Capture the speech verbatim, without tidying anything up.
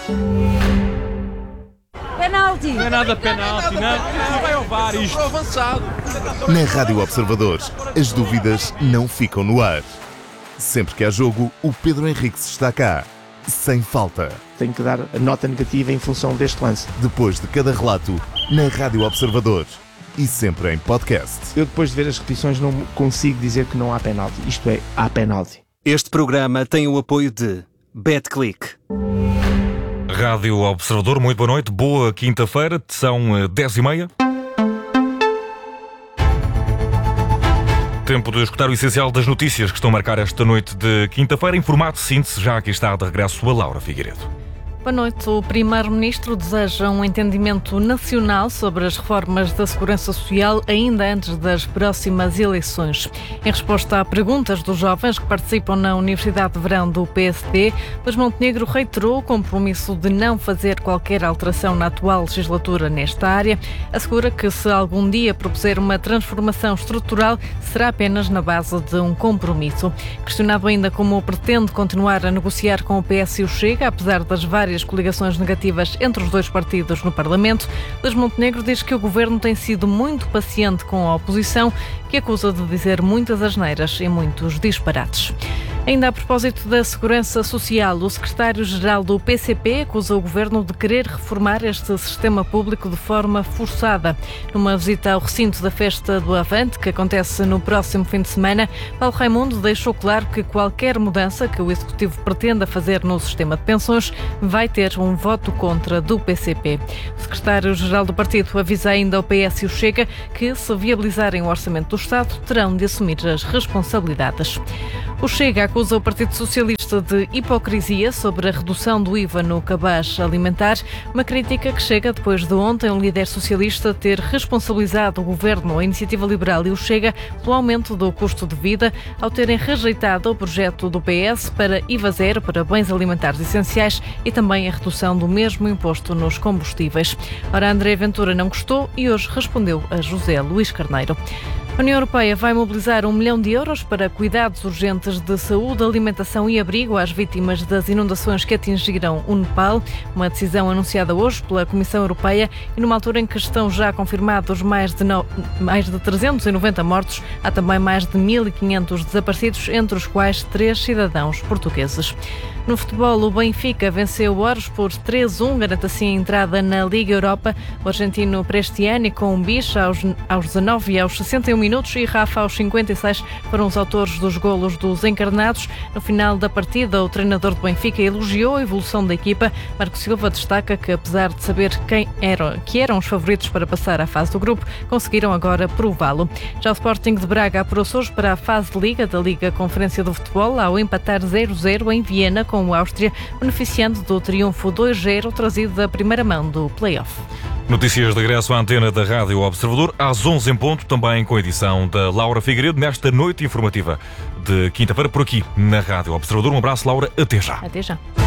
Penalti! Não é nada penalti, não. Não vai ao V A R isto. Avançado. Na Rádio Observador, as dúvidas não ficam no ar. Sempre que há jogo, o Pedro Henriques está cá. Sem falta. Tenho que dar a nota negativa em função deste lance. Depois de cada relato, na Rádio Observador. E sempre em podcast. Eu, depois de ver as repetições, não consigo dizer que não há penalti. Isto é, há penalti. Este programa tem o apoio de BetClick. Rádio Observador, muito boa noite, boa quinta-feira, são dez e meia. Tempo de escutar o essencial das notícias que estão a marcar esta noite de quinta-feira. Em formato de síntese, já aqui está de regresso a Laura Figueiredo. Boa noite. O Primeiro-Ministro deseja um entendimento nacional sobre as reformas da Segurança Social ainda antes das próximas eleições. Em resposta a perguntas dos jovens que participam na Universidade de Verão do P S D, Luís Montenegro reiterou o compromisso de não fazer qualquer alteração na atual legislatura nesta área. Assegura que se algum dia propuser uma transformação estrutural, será apenas na base de um compromisso. Questionado ainda como pretende continuar a negociar com o P S e o Chega, apesar das várias as coligações negativas entre os dois partidos no Parlamento, Luís Montenegro diz que o governo tem sido muito paciente com a oposição, que acusa de dizer muitas asneiras e muitos disparates. Ainda a propósito da Segurança Social, o secretário-geral do P C P acusa o governo de querer reformar este sistema público de forma forçada. Numa visita ao recinto da Festa do Avante, que acontece no próximo fim de semana, Paulo Raimundo deixou claro que qualquer mudança que o Executivo pretenda fazer no sistema de pensões vai ter um voto contra do P C P. O secretário-geral do partido avisa ainda ao P S e o Chega que, se viabilizarem o orçamento do Estado, terão de assumir as responsabilidades. O Chega acusa o Partido Socialista de hipocrisia sobre a redução do I V A no cabaz alimentar, uma crítica que chega depois de ontem o líder socialista ter responsabilizado o Governo, a Iniciativa Liberal e o Chega pelo aumento do custo de vida, ao terem rejeitado o projeto do P S para I V A zero para bens alimentares essenciais e também a redução do mesmo imposto nos combustíveis. Ora, André Ventura não gostou e hoje respondeu a José Luís Carneiro. A União Europeia vai mobilizar um milhão de euros para cuidados urgentes de saúde, alimentação e abrigo às vítimas das inundações que atingiram o Nepal. Uma decisão anunciada hoje pela Comissão Europeia e numa altura em que estão já confirmados mais de, no... mais de trezentos e noventa mortos, há também mais de mil e quinhentos desaparecidos, entre os quais três cidadãos portugueses. No futebol, o Benfica venceu o Oros por três a um, garante assim a entrada na Liga Europa. O argentino Prestiani com um bicho aos, aos dezanove e aos sessenta e um minutos e Rafa aos cinquenta e seis foram os autores dos golos dos encarnados. No final da partida, o treinador do Benfica elogiou a evolução da equipa. Marco Silva destaca que, apesar de saber quem era, que eram os favoritos para passar à fase do grupo, conseguiram agora prová-lo. Já o Sporting de Braga apurou-se hoje para a fase de Liga da Liga Conferência do Futebol ao empatar zero a zero em Viena com o Áustria, beneficiando do triunfo dois a zero trazido da primeira mão do play-off. Notícias de regresso à antena da Rádio Observador, às onze em ponto, também com a edição da Laura Figueiredo, nesta noite informativa de quinta-feira, por aqui na Rádio Observador. Um abraço, Laura, até já. Até já.